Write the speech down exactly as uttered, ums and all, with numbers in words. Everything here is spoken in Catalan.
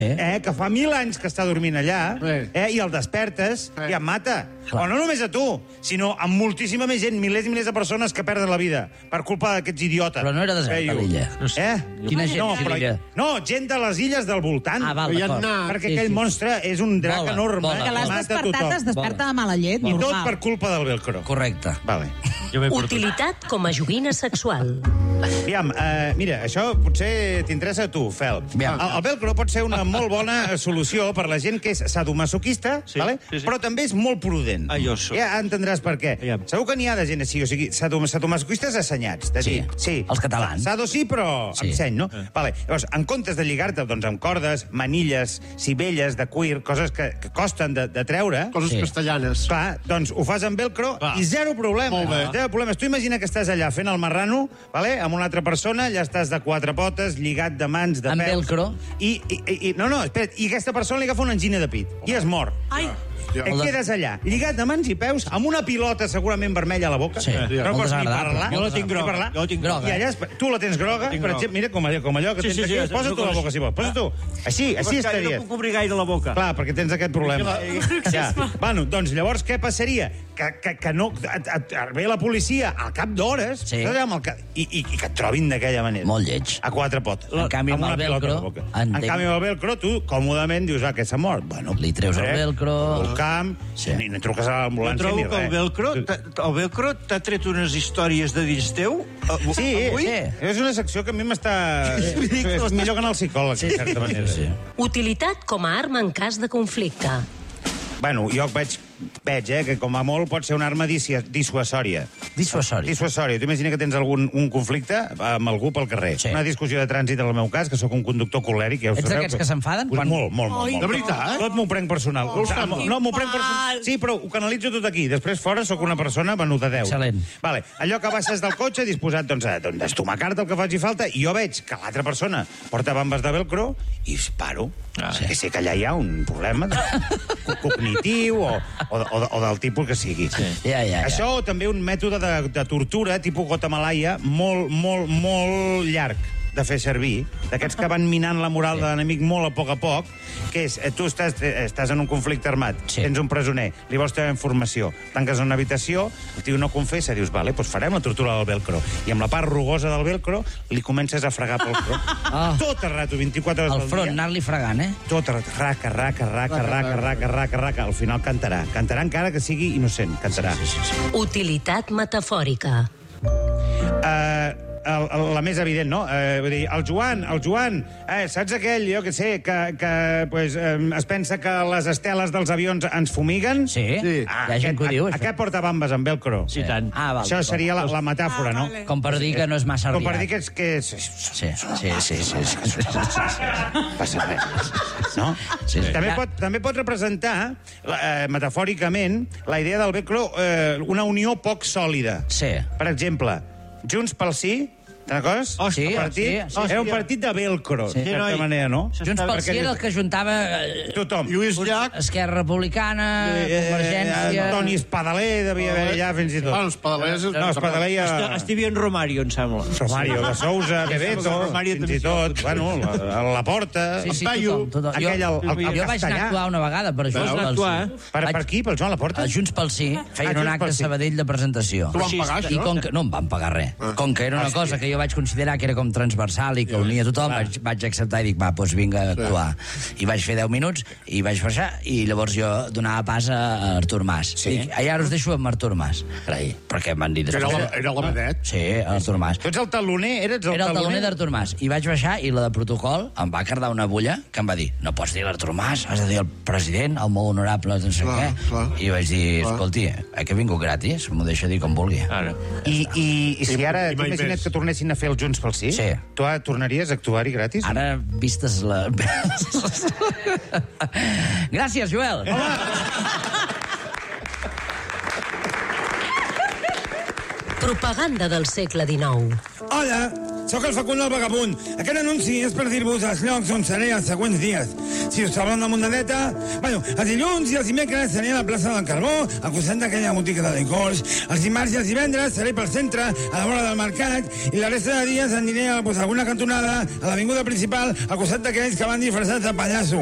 eh, que fa mil anys que està dormint allà, Eh. eh, i el despertes Eh. i et mata. Clar. Però no només a tu, sinó a moltíssima més gent, milers i milers de persones que perden la vida per culpa d'aquests idiotes. Però no era deserta, Veiu. l'illa. Eh? Quina gent, no, sí, però, l'illa? no, gent de les illes del voltant. Ah, val, Hi ha d'acord. anat. Perquè Sí, aquell sí. monstre és un drac Vola, enorme vola. que Que l'has mata despertat, tothom. es desperta de mala llet, I tot normal. per culpa del velcro. Correcte. Vale. Utilitat com a joguina sexual. Aviam, uh, mira, això potser t'interessa a tu, Fel. Aviam. El, el velcro pot ser una molt bona solució per la gent que és sadomasoquista, Sí, vale? sí, sí. Però també és molt prudent. Ah, jo soc. Ja entendràs per què. Aviam. Segur que n'hi ha de gent així, o sigui, sadom sadomasoquistes assenyats. De Sí, dir, sí. els catalans. Sado sí, però Sí. amb seny, no? Vale. Llavors, en comptes de lligar-te doncs, amb cordes, manilles, cibelles de cuir, coses que, que costen de, de treure... Coses Sí. castellanes. Clar, doncs ho fas amb velcro Clar. i zero problema. Molt bé. Zero problemes. Tu imagina que estàs allà fent el marrano, vale? Amb una altra persona, allà estàs de quatre potes, lligat de mans, de Amb peus... velcro? I, i, i, no, no, espera't, i aquesta persona li agafa una angina de pit i es mor. Ai, Ja. Et quedes allà, lligat de mans i peus, amb una pilota segurament vermella a la boca. Sí, no molt pots ni desagradable. parlar. Jo la tinc ni groga. parlar. Jo la tinc groga. I allà, es- tu la tens groga, tinc per groga. exemple, mira com allò, com allò que Sí, tens sí, sí, aquí. sí, Posa-t'ho no a la boca, si vols. Posa-t'ho. Així, així No estaries. puc obrir gaire la boca. Clar, perquè tens aquest problema. Ja. Bueno, doncs llavors què passaria? Que, que, que no... Et, et, et ve la policia al cap d'hores Sí. saps, amb el ca- i, i, i que et trobin d'aquella manera. Molt lleig. A quatre potes. En canvi, amb una el pilota velcro, a la boca. entenc. En canvi, amb el velcro, tu còmodament dius, ah, que s'ha mort. Bueno, Li treus el eh, velcro. al camp, Sí. ni, ni truques a Jo l'ambulància trobo ni que el res. velcro, t'ha- el velcro t'ha tret unes històries de dins teu. eh, Sí, avui? sí, és una secció que a mi m'està... És, és millor que anar al psicòleg, sí, en certa manera. Sí, sí. Utilitat com a arma en cas de conflicte. Bueno, jo veig, veig eh, que com a molt pot ser una arma dissia- dissuasòria. Dissuasori. Dissuasòria. Tu imagina que tens algun un conflicte amb algú pel carrer. Sí. Una discussió de trànsit, en el meu cas, que sóc un conductor colèric. Ja ho Ets sabeu, d'aquests que s'enfaden? Pues Quan- Molt, molt, molt. Ai, molt. de veritat? Tot m'ho prenc personal. Oh, O sigui, que no, m'ho prenc personal. mal. Sí, però ho canalitzo tot aquí. Després, fora, sóc una persona venuda a Déu. Excel·lent. Vale. Allò que baixes del cotxe disposat doncs, a doncs, estomacar-te el que faci falta, i jo veig que l'altra persona porta bambes de velcro i paro. Ah, sí. Que sé que allà hi ha un problema de... cognitiu o, o, o, o del tipus que sigui. Sí. Ja, ja, ja. Això o també un mètode de, de tortura tipus Guatemalaia molt, molt, molt llarg de fer servir, d'aquests que van minant la moral de l'enemic molt a poc a poc, que és, eh, tu estàs, eh, estàs en un conflicte armat, Sí. tens un presoner, li vols tenir informació, tanques en una habitació, el tio no confessa, dius, vale, doncs farem la tortura del velcro. I amb la part rugosa del velcro li comences a fregar pel front. Ah. Tot el rato, vint-i-quatre hores Al al front, dia. anar-li fregant, eh? Tot el rato, raca, raca, raca, raca, raca, raca, raca. Al final cantarà. Cantarà encara que sigui innocent. Cantarà. Sí, sí, sí. Utilitat metafòrica. Uh, el, el, la més evident, no? Uh, vull dir, el Joan, el Joan, eh, saps aquell, jo que sé, que, que pues, um, es pensa que les esteles dels avions ens fumiguen? Sí, Sí. hi ha gent que ho diu, a, això. aquest porta bambes amb velcro. Sí, tant. Ah, val. Això seria la, la metàfora, Ah, no? vale. Com per dir que no és massa Com per dir arribat. que és... Que és... Sí, sí, sí, sí, sí. Passa res. No? Sí, sí. També, pot, també pot representar, eh, metafòricament, la idea del velcro, eh, una unió poc sòlida. Sí. Per exemple, Junts pel Sí, te'n recordes? Oh, sí, El partit, sí, sí. era un partit de velcro, Sí. de certa Sí, noi. manera, no? Junts pel Sí era el que juntava eh, Tothom. Lluís Llach. Esquerra Republicana, Convergència... Toni Espadaler devia haver allà fins i tot. Bueno, els pedalers... No, Espadaler ja... Esti- Estivian Romario, em sembla. Romario de Sousa, Bebeto, Romario fins i tot, bueno, la, la Porta... Sí, sí, Paio. tothom, tothom. Jo, Aquell, el, el, el jo vaig anar a castellà. actuar una vegada per Junts Vas pel actuar, Sí. eh? Per, per aquí, pel Joan Laporta? A Junts pel Sí Ah, feien Junts un acte pel a Sí. Sabadell de presentació. T'ho van pagar, I això? com que no em van pagar res. Com que era una cosa que jo vaig considerar que era com transversal i que unia tothom, vaig, vaig acceptar i dic, va, doncs vinga a actuar. I vaig fer deu minuts i vaig baixar i llavors jo donava pas a Artur Mas. Sí. Dic, "Ai, ara us deixo amb Artur Mas. Carai, perquè m'han dit... Era la, després- era la vedet. Sí, Artur Mas. Tu ets el taloner? Eres el Era el taloner taloner? d'Artur Mas. I vaig baixar i la de protocol em va cardar una bulla que em va dir, no pots dir l'Artur Mas, has de dir el president, el molt honorable, no sé Clar, què. clar. I vaig dir, Clar. escolti, eh, que he vingut gratis, m'ho deixa dir com vulgui. Ara. I, i, i si ara, I mai t'imagina't més. que tornessin a fer el Junts pel Sí? Sí. Tu ara tornaries a actuar-hi gratis? Ara, vistes la... Gràcies, Joel. Propaganda del segle dinou. Hola, sóc el Facundo el Vagabund. Aquest anunci és per dir-vos els llocs on seré els següents dies. Si us sembla una mundaneta... Bueno, els dilluns i els dimecres seré a la plaça del Carbó, al costat d'aquella botiga de licors. Els dimarts i els divendres seré pel centre, a la vora del mercat, i la resta de dies aniré a pues, alguna cantonada, a l'avinguda principal, al costat d'aquells que van disfressats de pallasso.